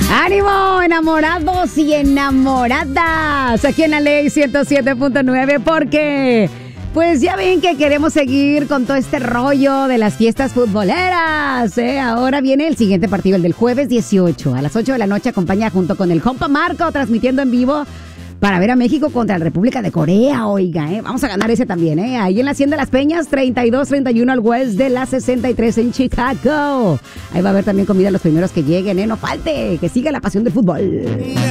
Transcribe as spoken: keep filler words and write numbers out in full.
¡Ánimo, enamorados y enamoradas! Aquí en la Ley ciento siete punto nueve, porque pues ya ven que queremos seguir con todo este rollo de las fiestas futboleras, ¿eh? Ahora viene el siguiente partido, el del jueves dieciocho. A las ocho de la noche acompaña junto con el compa Marco, transmitiendo en vivo para ver a México contra la República de Corea, oiga, ¿eh? Vamos a ganar ese también, ¿eh? Ahí en la Hacienda de las Peñas, treinta y dos treinta y uno al West de la sesenta y tres en Chicago. Ahí va a haber también comida los primeros que lleguen, ¿eh? No falte, que siga la pasión del fútbol.